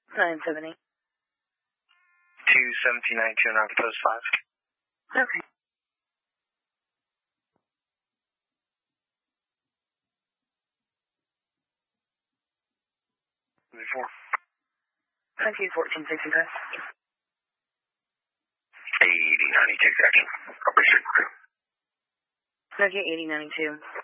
970. 21792 and post 5. Okay. Before. 191465. 8092 section. Upper 6. Nokia 8092.